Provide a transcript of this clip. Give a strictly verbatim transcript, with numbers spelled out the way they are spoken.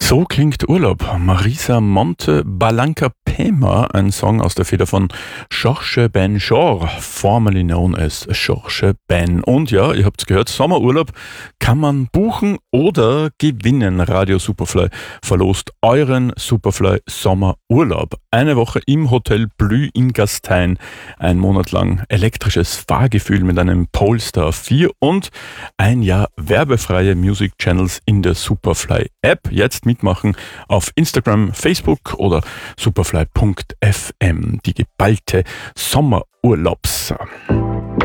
So klingt Urlaub. Marisa Monte Balanca Pema, ein Song aus der Feder von Georges Benjor, formerly known as Georges Ben. Und ja, ihr habt's gehört, Sommerurlaub kann man buchen oder gewinnen. Radio Superfly verlost euren Superfly Sommerurlaub. Eine Woche im Hotel Blü in Gastein, ein Monat lang elektrisches Fahrgefühl mit einem Polestar vier und ein Jahr werbefreie Music Channels in der Superfly App. Jetzt mitmachen auf Instagram, Facebook oder superfly punkt f m. Die geballte Sommerurlaubs.